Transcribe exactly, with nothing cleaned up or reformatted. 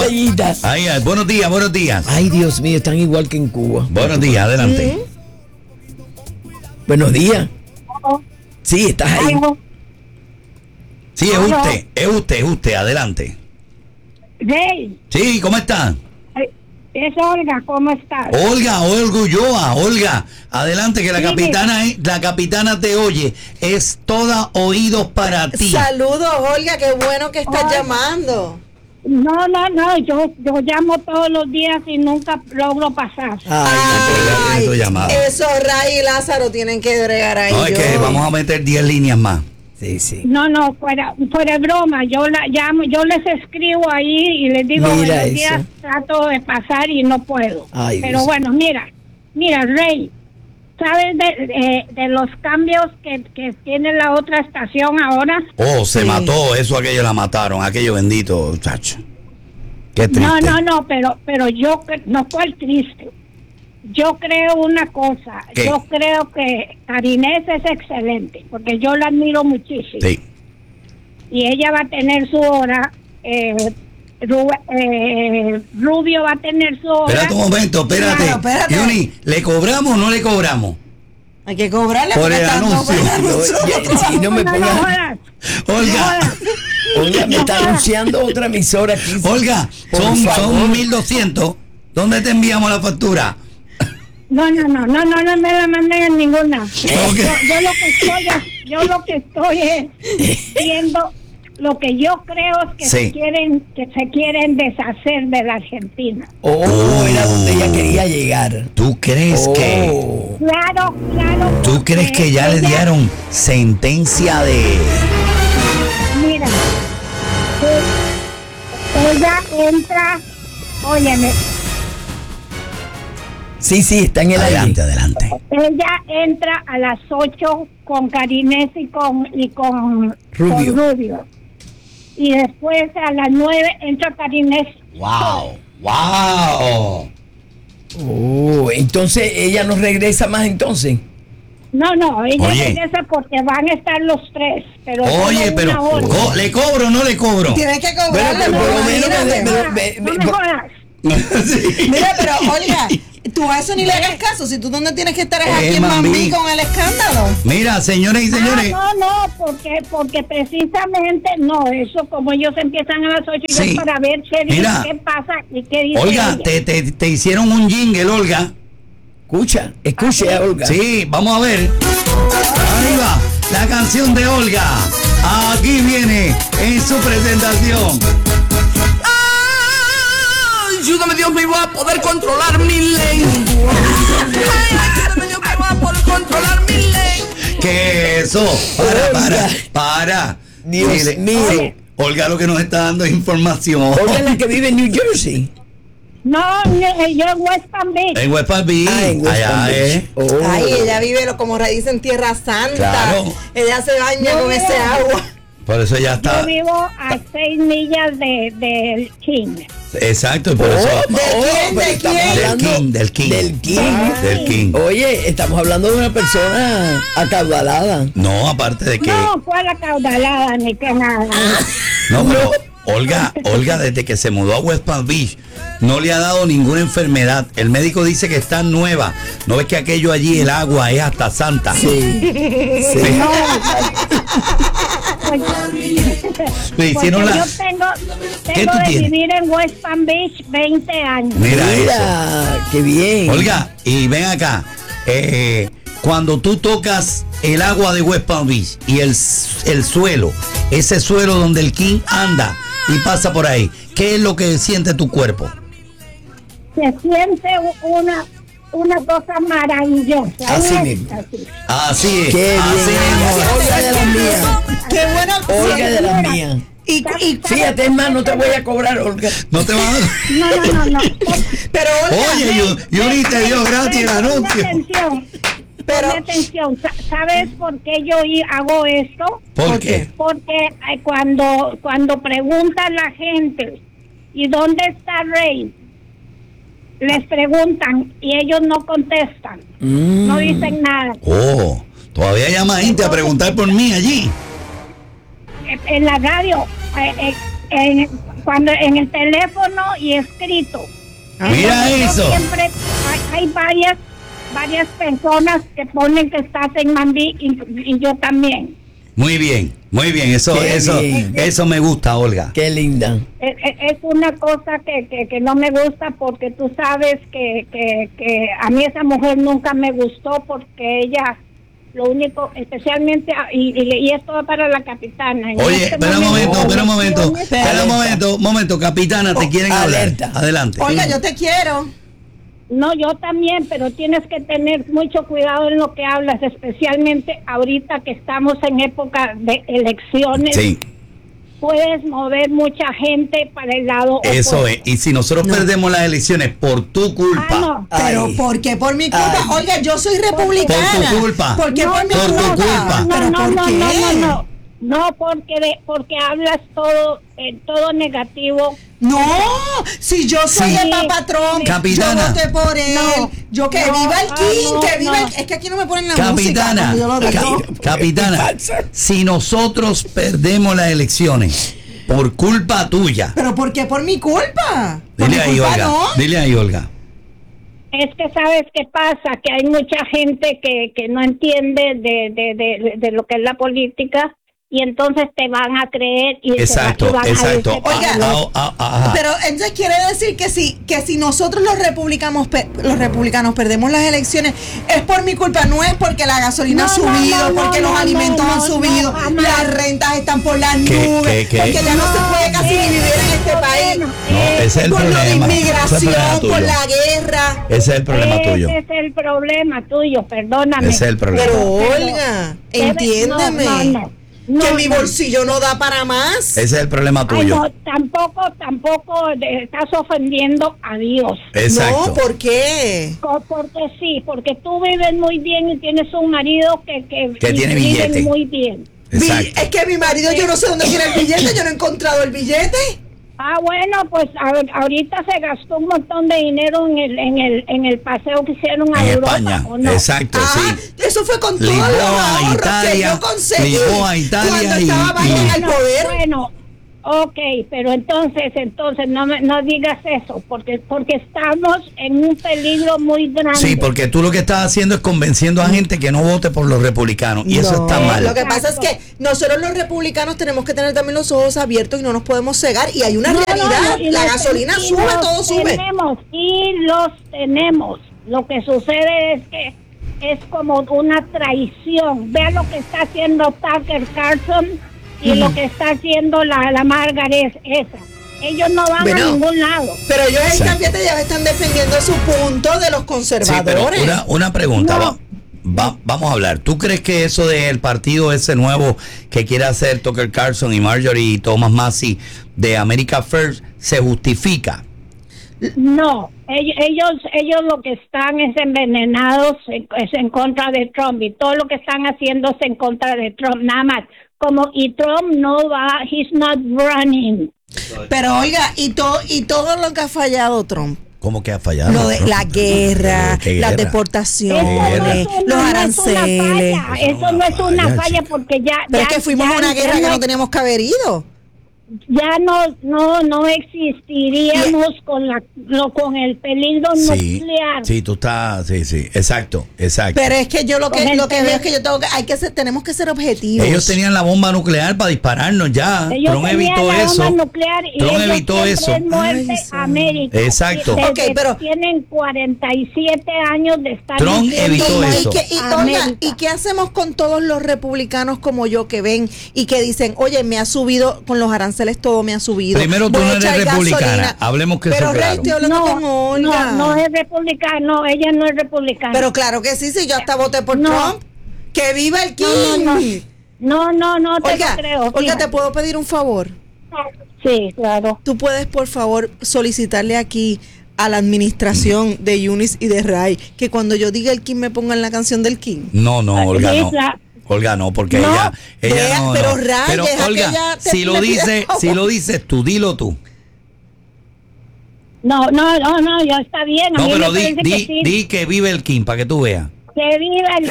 playita. Ay, ay, buenos días, buenos días. Ay, Dios mío, están igual que en Cuba. Buenos días, adelante. Buenos días. Sí, estás ahí. Sí, es usted, es usted, es usted, adelante. Rey, Sí, ¿cómo está? es Olga, ¿cómo estás? Olga, Olga Ulloa, Olga, adelante que la Sí. capitana, la capitana te oye, es toda oídos para ti. Saludos, Olga, qué bueno que estás Hola. llamando. No, no, no, yo, yo llamo todos los días y nunca logro pasar. Ay, tu llamada. Eso Ray y Lázaro tienen que bregar ahí. No, es yo. que vamos a meter diez líneas más. Sí, sí. No, no, fuera, fuera de broma, yo la llamo, yo les escribo ahí y les digo, Mira buenos eso. días, trato de pasar y no puedo. Ay, Pero Dios. bueno, mira, mira, Rey, ¿sabes de, de, de los cambios que, que tiene la otra estación ahora? Oh, se Sí. mató, eso aquello la mataron, aquello bendito, chacho. Qué triste. No, no, no, pero, pero yo, cre- no fue el triste. Yo creo una cosa, ¿Qué? yo creo que Karinés es excelente, porque yo la admiro muchísimo. Sí. Y ella va a tener su hora, eh, Ru- eh, Rubio va a tener su hora. Espérate un momento, espérate. Claro, espérate. Yuni, ¿le cobramos o no le cobramos? Hay que cobrarle Por porque el están anuncio. cobrando. Oye, si no me no, no, pongas. jodas, Olga, jodas. Olga, me está anunciando otra emisora aquí. Olga, Por son, favor. son mil doscientos. ¿Dónde te enviamos la factura? No, no, no, no, no, no me la manden en ninguna. Ok. Yo, yo lo que estoy, es- yo lo que estoy es viendo lo que yo creo es que Sí. se quieren, que se quieren deshacer de la Argentina. Oh, era donde ella quería llegar. ¿Tú crees que Oh. Claro, claro. tú crees porque que ya le ella- dieron sentencia de Mira, eh, ella entra, óyeme, Sí, sí, está en el adelante, aire. adelante? ella entra a las ocho con Karinés y con, y con Rubio. con Rubio. Y después a las nueve entra Karinés. Wow, wow. Oh, entonces ella no regresa más entonces. No, no, ella Oye. regresa porque van a estar los tres. Pero Oye, solo pero una hora. co- ¿le cobro o no le cobro? Tienes que Bueno, cobrarle, pero por lo menos imagínate. me- Ah, me- no me- me jodas. Sí. Mira, pero Olga, tú a eso ni le hagas caso. Si tú donde tienes que estar es Eh, aquí en mami. Mambí con el escándalo. Mira, señores y señores. Ah, no, no, porque, porque precisamente no, eso como ellos empiezan a las ocho y Sí. es para ver qué, dice, Mira. qué pasa y qué dice Olga, ella. te, te, te hicieron un jingle, Olga. Escucha, escuche a Olga. Sí, vamos a ver. Arriba, la canción de Olga. Aquí viene en su presentación. Ayúdame, Dios mío, a poder controlar mi lengua. Ay, ayúdame, Dios mío, a poder controlar mi lengua. ¿Qué es eso? Para, para, para. Dios Dile, mío. sí, Olga lo que nos está dando es información. Olga es la que vive en New Jersey. No, no, yo en West Palm Beach. En West Palm Beach. Ah, en West Allá Palm Beach. es. Oh. Ay, ella vive, lo- como dice, en Tierra Santa. Claro. Ella se baña No, con no. ese agua. Por eso ya Yo está. vivo a seis millas de, del King. Exacto, y por eso. Oh, ¿De oh, quién? pero ¿De estamos quién? Del hablando King, del King. Del King. Del King. Oye, estamos hablando de una persona acaudalada. No, aparte de que. No, fue la caudalada ni que nada. No, pero Olga, Olga, desde que se mudó a West Palm Beach, no le ha dado ninguna enfermedad. El médico dice que está nueva. ¿No ves que aquello allí, el agua es hasta santa? Sí. Sí. No, pues, Le hicieron porque la- yo tengo, ¿Qué tengo tú de tienes? vivir en West Palm Beach veinte años. Mira, eso. Mira, qué bien. Olga, y ven acá. eh, cuando tú tocas el agua de West Palm Beach y el, el suelo, ese suelo donde el King anda y pasa por ahí, ¿qué es lo que siente tu cuerpo? Se siente una, una cosa maravillosa. Así un mismo. éxtasis. Así es. Qué así bien. mismo. Olga de las mías. Qué buena. Olga de las mías. Y, y- Fíjate, hermano, no te voy a cobrar, Olga. No te van a... No, no, no, no. pero Olga, Oye, yo, Yuri te dio gratis el Ponme anuncio. atención, pero ponme atención. Sa- ¿Sabes por qué yo hi- hago esto? ¿Por qué? Porque eh, cuando, cuando pregunta la gente, ¿y dónde está Rey? Les preguntan y ellos no contestan, no dicen nada. Oh, todavía llama gente a preguntar por mí allí. Eh, En la radio, eh, eh, en- cuando en el teléfono y escrito. Mira Entonces, eso. Siempre hay, hay varias varias personas que ponen que estás en Mandí y, y yo también. Muy bien, muy bien. Eso, Qué eso, bien. eso me gusta, Olga. Qué linda. Es, es- es una cosa que, que, que no me gusta porque tú sabes que, que, que a mí esa mujer nunca me gustó porque ella, lo único, especialmente, y, y, y esto va para la capitana. En Oye, este espera un momento, espera un momento, elecciones- espera un momento, un momento, capitana, te Oh, quieren alerta. hablar. Adelante. Olga, yo te quiero. No, yo también, pero tienes que tener mucho cuidado en lo que hablas, especialmente ahorita que estamos en época de elecciones. Sí, Puedes mover mucha gente para el lado eso opuesto. es. Y si nosotros No. perdemos las elecciones por tu culpa, Ah, no. Pero Ay. ¿por qué por mi culpa? Ay. Olga, yo soy republicana. Por tu culpa. ¿Por qué No, por mi por tu culpa? culpa. No, ¿Pero no, por no, qué? no, no, no. No, porque de, porque hablas todo eh, todo negativo. No, si yo soy Sí. el Papa Trump, Capitana. yo voté por él. No. Yo que No, viva el ah, King, no, que viva no. el... Es que aquí no me ponen la capitana, música. cuando yo lo digo. ca- capitana, si nosotros perdemos las elecciones por culpa tuya, ¿Pero por qué por mi culpa? Por dile mi ahí, culpa Olga, no. dile ahí, Olga. Es que sabes qué pasa, que hay mucha gente que, que no entiende de, de, de, de lo que es la política y entonces te van a creer y se Exacto, va- y van a exacto. irse Oiga, para los- Ah, ah, ah, ajá. Pero entonces quiere decir que si que si nosotros los republicanos pe- los republicanos perdemos las elecciones es por mi culpa, no es porque la gasolina No, ha no, subido, no, porque no, los no, alimentos no, han no, subido, jamás. las rentas están por las ¿Qué, nubes, qué, qué? porque ya no, se puede casi ni vivir en este país. No, ese es el Por lo de problema. Ese es el inmigración, problema por tuyo. la guerra. Ese es el problema tuyo. Ese es el problema tuyo, perdóname. Ese es el problema. Pero Pero Olga, debe- entiéndeme. no, no, no, que no, mi no. bolsillo no da para más. Ese es el problema Ay, tuyo. no, tampoco, tampoco de- estás ofendiendo a Dios. Exacto. No, ¿por qué? Co- Porque sí, porque tú vives muy bien y tienes un marido que, que, Que tiene vive billete. muy bien. Vi- Exacto. Es que mi marido, yo no sé dónde tiene el billete, yo no he encontrado el billete. Ah, bueno, pues a- ahorita se gastó un montón de dinero en el en el en el paseo que hicieron a En Europa, España. ¿o no? Exacto, Ah, sí. eso fue con todos Lisboa, los ahorros Italia, que yo conseguí Lisboa, Italia cuando y- estaba y- Biden al Bueno, poder. bueno, ok, pero entonces, entonces no me, no digas eso, porque porque estamos en un peligro muy grande. Sí, porque tú lo que estás haciendo es convenciendo a gente que no vote por los republicanos. Y eso No, está mal. Lo que pasa es que nosotros los republicanos tenemos que tener también los ojos abiertos y no nos podemos cegar. Y hay una No, no, realidad, no, y la los gasolina ten- y sube, los todo sube. Tenemos, y los tenemos. Lo que sucede es que es como una traición. Vea lo que está haciendo Tucker Carlson y lo que está haciendo la, la Margaret esa. Ellos no van Bueno, a ningún lado. Pero ellos Sí. están, fíjate, ya están defendiendo su punto de los Sí, pero conservadores. una, una pregunta. No. va- va- vamos a hablar. ¿Tú crees que eso del partido ese nuevo que quiere hacer Tucker Carlson y Marjorie y Thomas Massey de America First se justifica? No, ellos, ellos, ellos lo que están es envenenados, en- es en contra de Trump y todo lo que están haciendo es en contra de Trump, nada más. Como y Trump no va, he's not running. Pero oiga, y todo y todo lo que ha fallado Trump. ¿Cómo que ha fallado? Lo de ¿no? la guerra, ¿Qué las guerra? Eso deportaciones, no es una- los no es una aranceles. falla, Eso no es una falla, falla chica. porque ya. Pero es ya- que fuimos ya- a una ya guerra que no- no teníamos que haber ido. Ya no, no, no existiríamos con la, lo, con el peligro Sí, nuclear. sí, tú estás, sí, sí, exacto, exacto. Pero es que yo lo que Con el lo que veo tele- es que yo tengo que hay que ser, tenemos que ser objetivos. Ellos tenían la bomba nuclear para dispararnos ya. Ellos Trump tenían evitó la eso. bomba nuclear y Trump ellos evitó siempre eso. es muerte Ay, sí. América. Exacto. Desde Ok, pero- que tienen cuarenta y siete años de estar Trump diciendo evitó muerte eso. ¿Y qué, y, oiga, América. ¿y qué hacemos con todos los republicanos como yo que ven y que dicen, oye, me ha subido con los aranceles, todo me ha subido? Primero, tú Voy no a eres echar republicana. gasolina. Hablemos que Pero eso Rey, claro. estoy hablando con No, Olga. no, no es republicana, no, ella no es republicana. Pero claro que sí, si yo hasta voté por No. Trump. ¡Que viva el King! No, no, no, no, no te Oiga, lo creo. Olga, fíjate. ¿te puedo pedir un favor? Sí, claro. Tú puedes, por favor, solicitarle aquí a la administración de Eunice y de Ray que cuando yo diga el King me pongan la canción del King. No, no, Olga, no. Lisa. Olga, no, porque No, ella, ella vea, no, pero no. Ray, Pero deja que Olga, ella te- si lo le pida dices, favor. si lo dices tú, dilo tú. No, no, no, no, ya está bien. A No, mí pero me di, parece di, que sí. di que vive el King para que tú veas. Que viva el